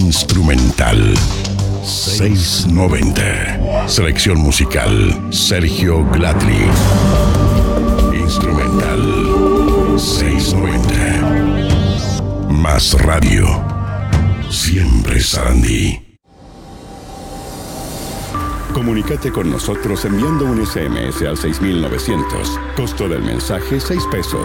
Instrumental 690. Selección musical Sergio Glatly. Instrumental 690. Más radio. Siempre Sarandí. Comunícate con nosotros enviando un SMS al 6900. Costo del mensaje 6 pesos.